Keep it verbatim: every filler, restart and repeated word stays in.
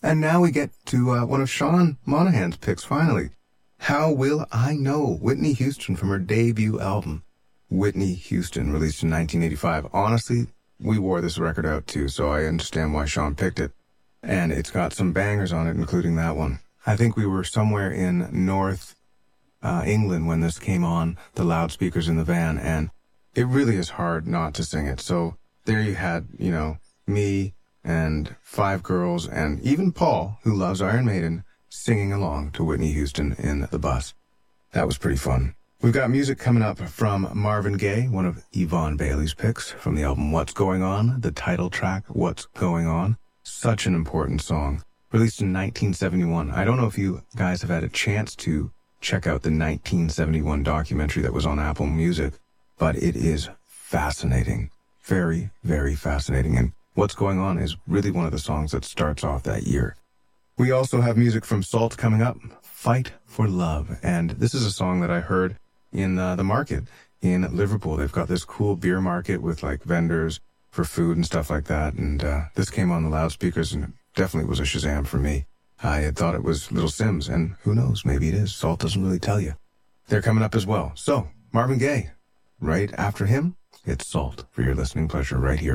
And now we get to uh, one of Sean Monahan's picks, finally. How Will I Know? Whitney Houston from her debut album, Whitney Houston, released in nineteen eighty-five. Honestly, we wore this record out too, so I understand why Sean picked it. And it's got some bangers on it, including that one. I think we were somewhere in North uh, England when this came on the loudspeakers in the van, and it really is hard not to sing it. So there you had, you know, me and five girls, and even Paul, who loves Iron Maiden, singing along to Whitney Houston in the bus. That was pretty fun. We've got music coming up from Marvin Gaye, one of Yvonne Bailey's picks from the album What's Going On, the title track, What's Going On. Such an important song. Released in nineteen seventy-one. I don't know if you guys have had a chance to check out the nineteen seventy-one documentary that was on Apple Music, but it is fascinating. Very, very fascinating. And What's Going On is really one of the songs that starts off that year. We also have music from Salt coming up, Fight for Love. And this is a song that I heard in uh, the market in Liverpool. They've got this cool beer market with like vendors for food and stuff like that. And uh, this came on the loudspeakers and it definitely was a Shazam for me. I had thought it was Little Sims, and who knows, maybe it is. Salt doesn't really tell you. They're coming up as well. So, Marvin Gaye. Right after him, it's Salt for your listening pleasure right here.